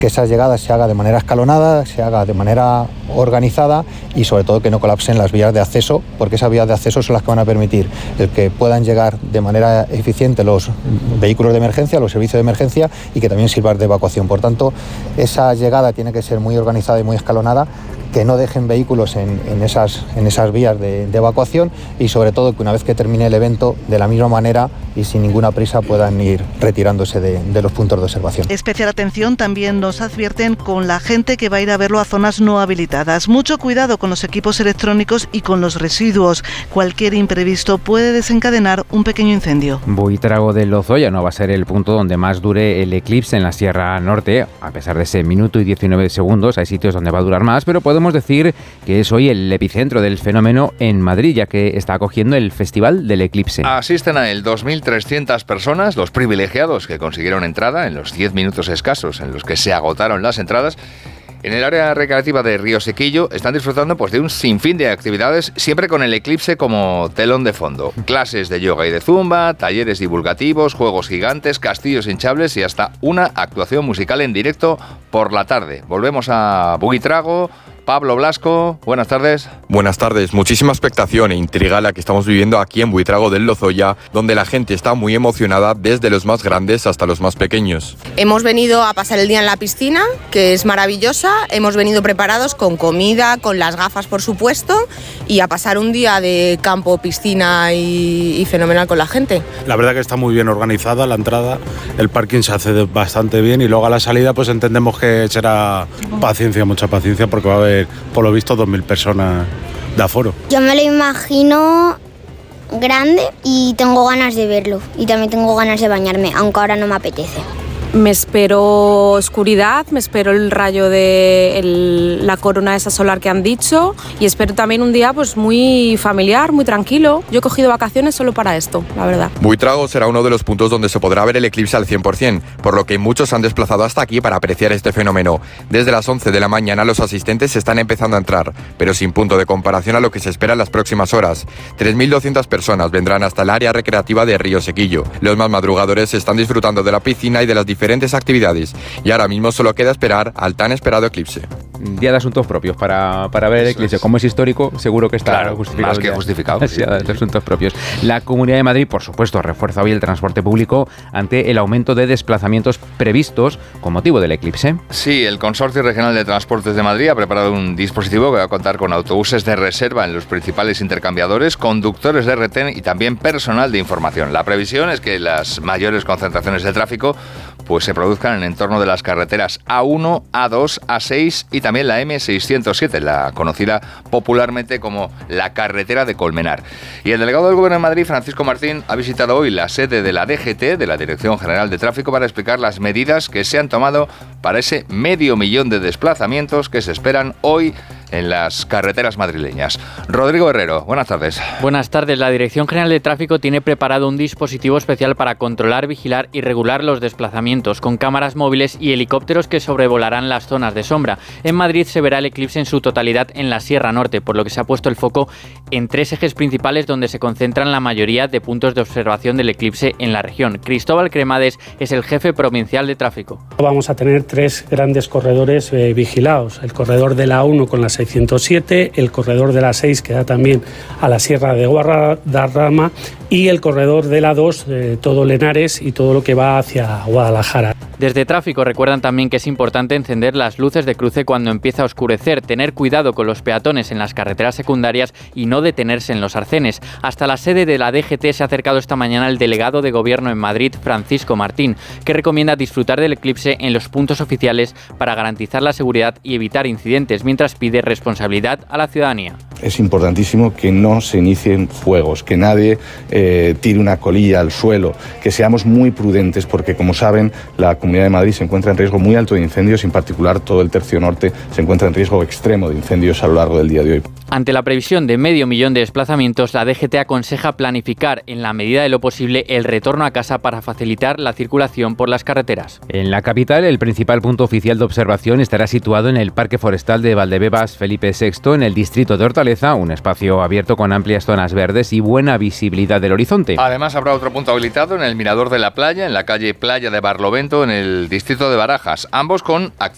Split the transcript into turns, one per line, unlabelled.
que esa llegada se haga de manera escalonada, se haga de manera organizada y sobre todo que no colapsen las vías de acceso, porque esas vías de acceso son las que van a permitir el que puedan llegar de manera eficiente los vehículos de emergencia, los servicios de emergencia y que también sirvan de evacuación. Por tanto, esa llegada tiene que ser muy organizada y muy escalonada, que no dejen vehículos en esas vías de evacuación y sobre todo que una vez que termine el evento, de la misma manera y sin ninguna prisa puedan ir retirándose de los puntos de observación.
Especial atención también nos advierten con la gente que va a ir a verlo a zonas no habilitadas. Mucho cuidado con los equipos electrónicos y con los residuos. Cualquier imprevisto puede desencadenar un pequeño incendio.
Buitrago del Lozoya no va a ser el punto donde más dure el eclipse en la Sierra Norte. A pesar de ese minuto y 19 segundos, hay sitios donde va a durar más, pero podemos decir que es hoy el epicentro del fenómeno en Madrid, ya que está acogiendo el Festival del Eclipse.
Asisten a él 2.300 personas, los privilegiados que consiguieron entrada en los 10 minutos escasos en los que se agotaron las entradas. En el área recreativa de Río Sequillo están disfrutando de un sinfín de actividades, siempre con el eclipse como telón de fondo. Clases de yoga y de zumba, talleres divulgativos, juegos gigantes, castillos hinchables y hasta una actuación musical en directo por la tarde. Volvemos a Buitrago. Pablo Blasco, buenas tardes.
Buenas tardes. Muchísima expectación e intriga la que estamos viviendo aquí en Buitrago del Lozoya, donde la gente está muy emocionada desde los más grandes hasta los más pequeños.
Hemos venido a pasar el día en la piscina, que es maravillosa. Hemos venido preparados con comida, con las gafas, por supuesto, y a pasar un día de campo, piscina y fenomenal con la gente.
La verdad que está muy bien organizada la entrada, el parking se hace bastante bien y luego a la salida pues entendemos que será paciencia, mucha paciencia, porque va a haber por lo visto 2.000 personas de aforo.
Yo me lo imagino grande y tengo ganas de verlo y también tengo ganas de bañarme, aunque ahora no me apetece.
Me espero oscuridad, me espero el rayo de la corona esa solar que han dicho y espero también un día pues muy familiar, muy tranquilo. Yo he cogido vacaciones solo para esto, la verdad.
Buitrago será uno de los puntos donde se podrá ver el eclipse al 100%, por lo que muchos se han desplazado hasta aquí para apreciar este fenómeno. Desde las 11 de la mañana los asistentes están empezando a entrar, pero sin punto de comparación a lo que se espera en las próximas horas. 3.200 personas vendrán hasta el área recreativa de Río Sequillo. Los más madrugadores están disfrutando de la piscina y de las diferentes actividades y ahora mismo solo queda esperar al tan esperado eclipse.
Día de asuntos propios para ver el eclipse. Como es histórico, seguro que está justificado.
Más que justificado.
Sí, de asuntos propios. La Comunidad de Madrid, por supuesto, refuerza hoy el transporte público ante el aumento de desplazamientos previstos con motivo del eclipse.
Sí, el Consorcio Regional de Transportes de Madrid ha preparado un dispositivo que va a contar con autobuses de reserva en los principales intercambiadores, conductores de retén y también personal de información. La previsión es que las mayores concentraciones de tráfico pues se produzcan en el entorno de las carreteras A1, A2, A6 y también la M607, la conocida popularmente como la carretera de Colmenar. Y el delegado del Gobierno de Madrid, Francisco Martín, ha visitado hoy la sede de la DGT, de la Dirección General de Tráfico, para explicar las medidas que se han tomado para ese 500.000 de desplazamientos que se esperan hoy en las carreteras madrileñas. Rodrigo Herrero, buenas tardes.
Buenas tardes. La Dirección General de Tráfico tiene preparado un dispositivo especial para controlar, vigilar y regular los desplazamientos, con cámaras móviles y helicópteros que sobrevolarán las zonas de sombra. En Madrid se verá el eclipse en su totalidad en la Sierra Norte, por lo que se ha puesto el foco en 3 ejes principales donde se concentran la mayoría de puntos de observación del eclipse en la región. Cristóbal Cremades es el jefe provincial de tráfico.
Vamos a tener 3 grandes corredores vigilados. El corredor de la 1 con la 607, el corredor de la 6 que da también a la Sierra de Guadarrama y el corredor de la 2, todo Lenares y todo lo que va hacia Guadalajara.
Desde tráfico recuerdan también que es importante encender las luces de cruce cuando empieza a oscurecer, tener cuidado con los peatones en las carreteras secundarias y no detenerse en los arcenes. Hasta la sede de la DGT se ha acercado esta mañana el delegado de Gobierno en Madrid, Francisco Martín, que recomienda disfrutar del eclipse en los puntos oficiales para garantizar la seguridad y evitar incidentes, mientras pide responsabilidad a la ciudadanía.
Es importantísimo que no se inicien fuegos, que nadie tire una colilla al suelo, que seamos muy prudentes porque, como saben, la Comunidad de Madrid se encuentra en riesgo muy alto de incendios, en particular todo el tercio norte se encuentra en riesgo extremo de incendios a lo largo del día de hoy.
Ante la previsión de 500.000 de desplazamientos, la DGT aconseja planificar, en la medida de lo posible, el retorno a casa para facilitar la circulación por las carreteras.
En la capital, el principal punto oficial de observación estará situado en el Parque Forestal de Valdebebas Felipe VI, en el distrito de Hortaleza, un espacio abierto con amplias zonas verdes y buena visibilidad del horizonte.
Además, habrá otro punto habilitado en el Mirador de la Playa, en la calle Playa de Barlovento, en el distrito de Barajas, ambos con actividad